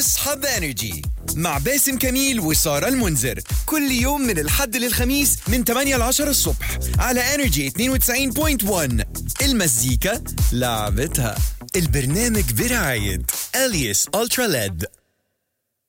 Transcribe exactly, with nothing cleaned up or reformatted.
اصحى بانرجي مع باسم كميل وسارة المنذر كل يوم من الحد للخميس من ثمانية ل عشرة الصبح على انرجي اثنين وتسعين فاصلة واحد. المزيكا لعبتها. البرنامج برعاية اليس الترا ليد.